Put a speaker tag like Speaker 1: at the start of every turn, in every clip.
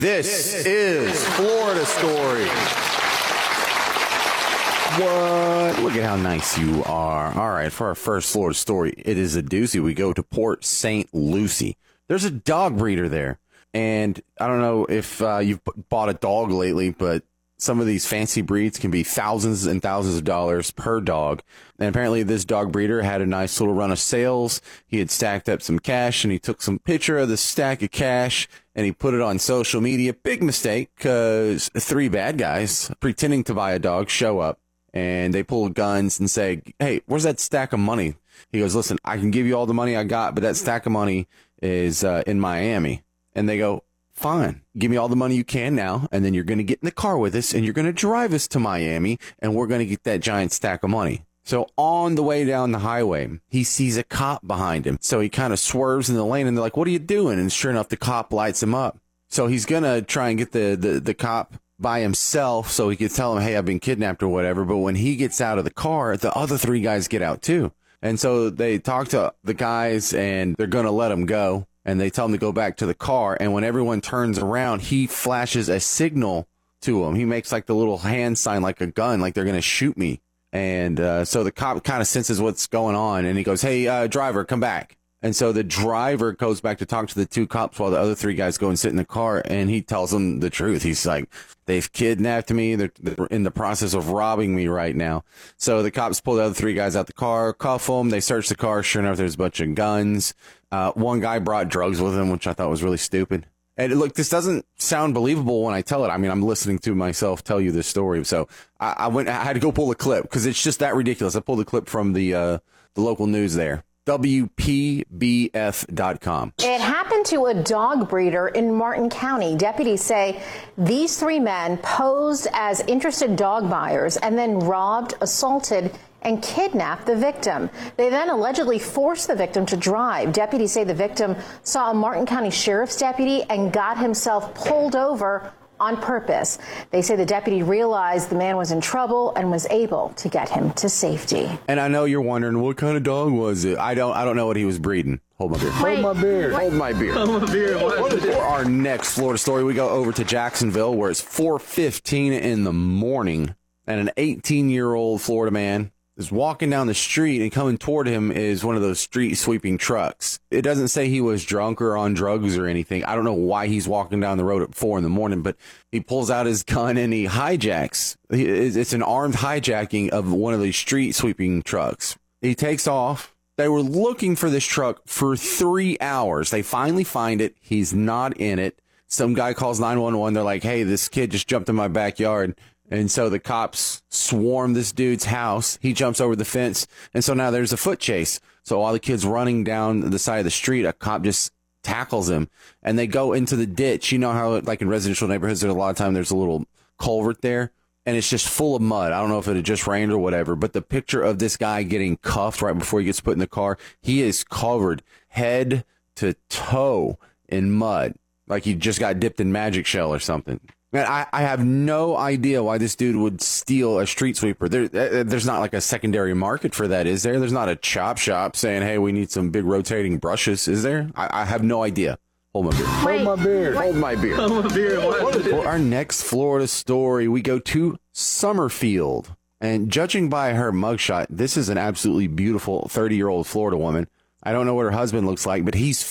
Speaker 1: This is Florida Story. What? Look at how nice you are. All right, for our first Florida Story, it is a doozy. We go to Port St. Lucie. There's a dog breeder there. And I don't know if you've bought a dog lately, but some of these fancy breeds can be thousands and thousands of dollars per dog. And apparently this dog breeder had a nice little run of sales. He had stacked up some cash, and he took some picture of the stack of cash and he put it on social media. Big mistake, because 3 bad guys pretending to buy a dog show up and they pull guns and say, "Hey, where's that stack of money?" He goes, "Listen, I can give you all the money I got, but that stack of money is in Miami." And they go, "Fine, give me all the money you can now, and then you're going to get in the car with us, and you're going to drive us to Miami, and we're going to get that giant stack of money." So on the way down the highway, he sees a cop behind him. So he kind of swerves in the lane, and they're like, "What are you doing?" And sure enough, the cop lights him up. So he's going to try and get the cop by himself so he could tell him, "Hey, I've been kidnapped," or whatever. But when he gets out of the car, the other 3 guys get out too. And so they talk to the guys, and they're going to let him go. And they tell him to go back to the car. And when everyone turns around, he flashes a signal to him. He makes like the little hand sign, like a gun, like they're going to shoot me. And so the cop kind of senses what's going on. And he goes, "Hey, driver, come back." And so the driver goes back to talk to the 2 cops while the other 3 guys go and sit in the car. And he tells them the truth. He's like, "They've kidnapped me. They're in the process of robbing me right now." So the cops pull the other 3 guys out the car, cuff them. They search the car. Sure enough, there's a bunch of guns. One guy brought drugs with him, which I thought was really stupid. And look, this doesn't sound believable when I tell it. I mean, I'm listening to myself tell you this story. So I had to go pull a clip because it's just that ridiculous. I pulled a clip from the local news there. WPBF.com.
Speaker 2: It happened to a dog breeder in Martin County. Deputies say these 3 men posed as interested dog buyers and then robbed, assaulted, and kidnapped the victim. They then allegedly forced the victim to drive. Deputies say the victim saw a Martin County Sheriff's deputy and got himself pulled over on purpose. They say the deputy realized the man was in trouble and was able to get him to safety.
Speaker 1: And I know you're wondering, what kind of dog was it? I don't know what he was breeding. Hold my beer.
Speaker 2: Wait,
Speaker 1: Hold my beer.
Speaker 2: Hold
Speaker 1: my beer.
Speaker 3: Hold my beer.
Speaker 1: For our next Florida story, we go over to Jacksonville, where it's 4:15 in the morning, and an 18-year-old Florida man is walking down the street, and coming toward him is one of those street sweeping trucks. It doesn't say he was drunk or on drugs or anything. I don't know why he's walking down the road at 4 in the morning, but he pulls out his gun and he hijacks. It's an armed hijacking of one of these street sweeping trucks. He takes off. They were looking for this truck for 3 hours. They finally find it. He's not in it. Some guy calls 911. They're like, "Hey, this kid just jumped in my backyard." And so the cops swarm this dude's house. He jumps over the fence. And so now there's a foot chase. So while the kid's running down the side of the street, a cop just tackles him. And they go into the ditch. You know how, like in residential neighborhoods, there's a lot of time there's a little culvert there. And it's just full of mud. I don't know if it had just rained or whatever. But the picture of this guy getting cuffed right before he gets put in the car, he is covered head to toe in mud. Like he just got dipped in magic shell or something. Man, I have no idea why this dude would steal a street sweeper. There's not like a secondary market for that, is there? There's not a chop shop saying, "Hey, we need some big rotating brushes," is there? I have no idea. Hold my beer.
Speaker 2: Wait,
Speaker 1: Hold my beer. Hold my beer.
Speaker 3: Hold my beer.
Speaker 1: For our next Florida story, we go to Summerfield. And judging by her mugshot, this is an absolutely beautiful 30-year-old Florida woman. I don't know what her husband looks like, but he's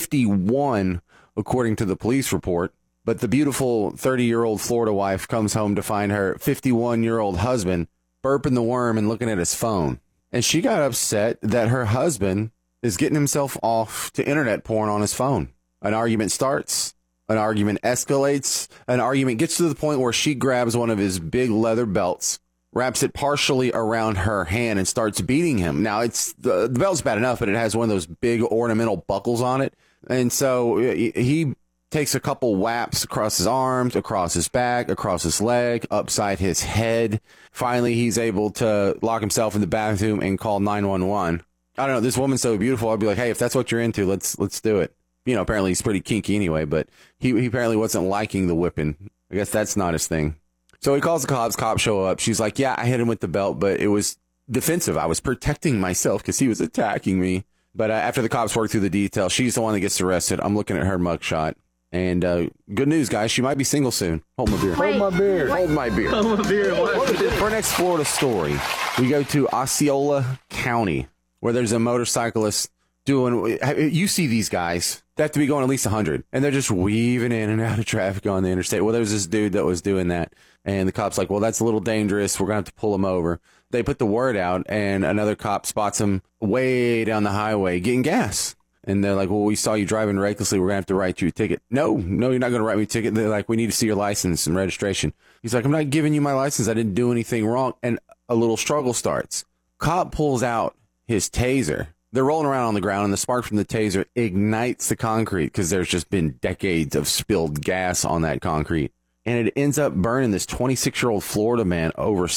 Speaker 1: 51, according to the police report. But the beautiful 30-year-old Florida wife comes home to find her 51-year-old husband burping the worm and looking at his phone. And she got upset that her husband is getting himself off to internet porn on his phone. An argument starts. An argument escalates. An argument gets to the point where she grabs one of his big leather belts, wraps it partially around her hand, and starts beating him. Now, it's the belt's bad enough, but it has one of those big ornamental buckles on it. And so he takes a couple whaps across his arms, across his back, across his leg, upside his head. Finally, he's able to lock himself in the bathroom and call 911. I don't know. This woman's so beautiful. I'd be like, "Hey, if that's what you're into, let's do it." You know, apparently he's pretty kinky anyway, but he apparently wasn't liking the whipping. I guess that's not his thing. So he calls the cops. Cops show up. She's like, "Yeah, I hit him with the belt, but it was defensive. I was protecting myself because he was attacking me." But after the cops work through the details, she's the one that gets arrested. I'm looking at her mugshot. And good news, guys. She might be single soon. Hold my beer.
Speaker 2: Wait.
Speaker 3: Hold my beer.
Speaker 1: Hold my beer.
Speaker 3: Hold my beer.
Speaker 1: For our next Florida story, we go to Osceola County, where there's a motorcyclist doing, you see these guys, they have to be going at least 100, and they're just weaving in and out of traffic on the interstate. Well, there's this dude that was doing that, and the cop's like, well, that's a little dangerous. We're going to have to pull him over. They put the word out, and another cop spots him way down the highway getting gas. And they're like, well, we saw you driving recklessly. We're going to have to write you a ticket. No, you're not going to write me a ticket. They're like, we need to see your license and registration. He's like, I'm not giving you my license. I didn't do anything wrong. And a little struggle starts. Cop pulls out his taser. They're rolling around on the ground, and the spark from the taser ignites the concrete because there's just been decades of spilled gas on that concrete. And it ends up burning this 26-year-old Florida man over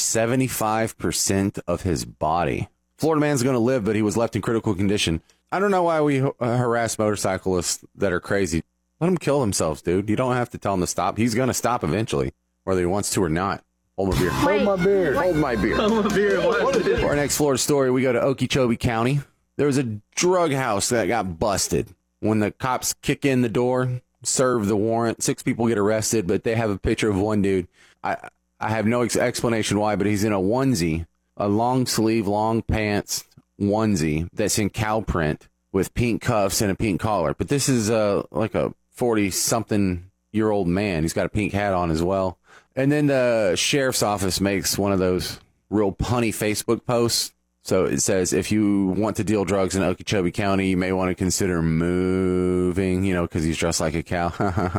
Speaker 1: 75% of his body. Florida man's going to live, but he was left in critical condition. I don't know why we harass motorcyclists that are crazy. Let them kill themselves, dude. You don't have to tell him to stop. He's going to stop eventually, whether he wants to or not. Hold my beer.
Speaker 3: Hold my beer.
Speaker 1: Hold my beer.
Speaker 3: Hold my beer.
Speaker 1: For our next Florida story, we go to Okeechobee County. There was a drug house that got busted. When the cops kick in the door, serve the warrant, 6 people get arrested, but they have a picture of one dude. I have no explanation why, but he's in a onesie, a long sleeve, long pants onesie that's in cow print with pink cuffs and a pink collar. But this is like a 40-something-year-old man. He's got a pink hat on as well. And then the sheriff's office makes one of those real punny Facebook posts. So it says, if you want to deal drugs in Okeechobee County, you may want to consider moving, because he's dressed like a cow.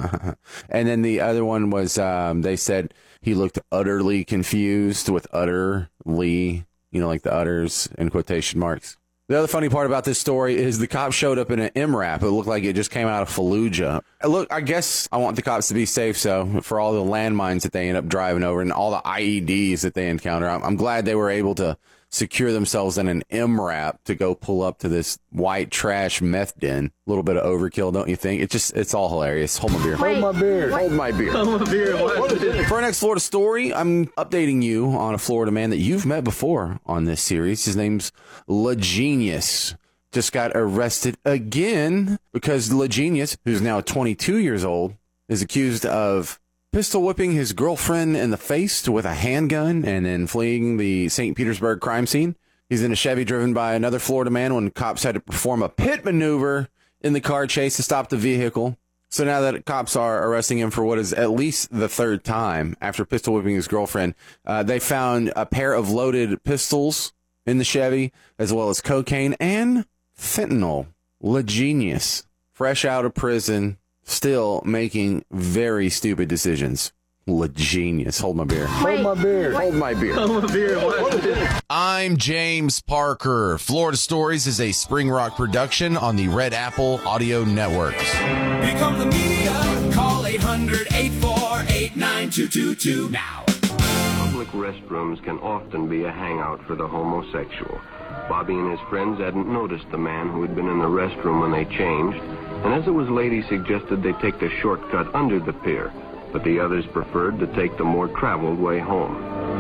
Speaker 1: And then the other one was, they said he looked utterly confused with utterly, like the utters in quotation marks. The other funny part about this story is the cop showed up in an MRAP. It looked like it just came out of Fallujah. Look, I guess I want the cops to be safe, so for all the landmines that they end up driving over and all the IEDs that they encounter, I'm glad they were able to secure themselves in an MRAP to go pull up to this white trash meth den. A little bit of overkill, don't you think? It's all hilarious. Hold my beer.
Speaker 3: Hold my beer.
Speaker 1: Hold my beer.
Speaker 3: Hold my beer.
Speaker 1: For our next Florida story, I'm updating you on a Florida man that you've met before on this series. His name's LaGenius. Just got arrested again because LaGenius, who's now 22 years old, is accused of pistol whipping his girlfriend in the face with a handgun and then fleeing the St. Petersburg crime scene. He's in a Chevy driven by another Florida man when cops had to perform a pit maneuver in the car chase to stop the vehicle. So now that cops are arresting him for what is at least the 3rd time after pistol whipping his girlfriend, they found a pair of loaded pistols in the Chevy, as well as cocaine and fentanyl. LaGenius, fresh out of prison, still making very stupid decisions. LaGenius. Hold my beer.
Speaker 3: Hold my beer.
Speaker 1: Hold my beer.
Speaker 3: Hold my beer.
Speaker 4: I'm James Parker. Florida Stories is a Spring Rock production on the Red Apple Audio Networks.
Speaker 5: Here comes the media. Call 800-848-9222 now.
Speaker 6: Public restrooms can often be a hangout for the homosexual. Bobby and his friends hadn't noticed the man who had been in the restroom when they changed, and as it was late, he suggested they take the shortcut under the pier, but the others preferred to take the more traveled way home.